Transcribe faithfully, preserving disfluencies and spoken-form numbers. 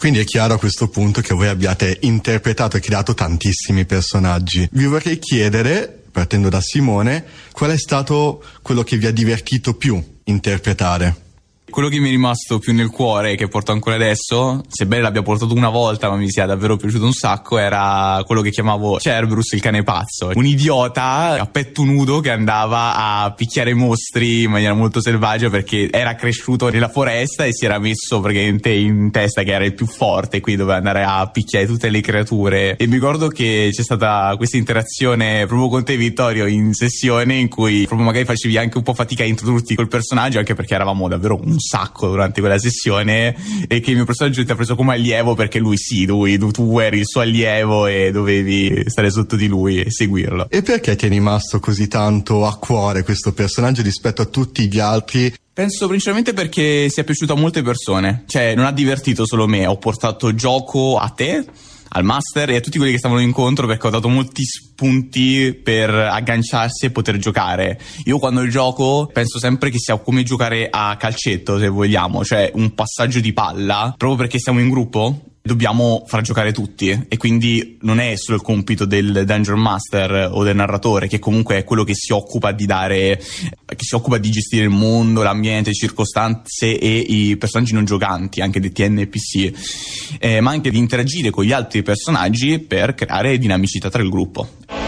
Quindi è chiaro a questo punto che voi abbiate interpretato e creato tantissimi personaggi. Vi vorrei chiedere, partendo da Simone, qual è stato quello che vi ha divertito più interpretare? Quello che mi è rimasto più nel cuore, che porto ancora adesso, sebbene l'abbia portato una volta ma mi sia davvero piaciuto un sacco, era quello che chiamavo Cerberus, il cane pazzo. Un idiota a petto nudo che andava a picchiare mostri in maniera molto selvaggia perché era cresciuto nella foresta e si era messo praticamente in testa che era il più forte, quindi doveva andare a picchiare tutte le creature. E mi ricordo che c'è stata questa interazione proprio con te, Vittorio, in sessione in cui proprio magari facevi anche un po' fatica a introdurti col personaggio, anche perché eravamo davvero un sacco durante quella sessione, e che il mio personaggio ti ha preso come allievo perché lui sì, lui, tu eri il suo allievo e dovevi stare sotto di lui e seguirlo. E perché ti è rimasto così tanto a cuore questo personaggio rispetto a tutti gli altri? Penso principalmente perché si è piaciuto a molte persone, cioè non ha divertito solo me, ho portato gioco a te, al master e a tutti quelli che stavano incontro, perché ho dato molti spunti per agganciarsi e poter giocare. Io quando gioco penso sempre che sia come giocare a calcetto, se vogliamo, cioè un passaggio di palla, proprio perché siamo in gruppo dobbiamo far giocare tutti, e quindi non è solo il compito del Dungeon Master o del narratore, che comunque è quello che si occupa di dare, che si occupa di gestire il mondo, l'ambiente, le circostanze e i personaggi non giocanti, anche detti N P C, eh, ma anche di interagire con gli altri personaggi per creare dinamicità tra il gruppo.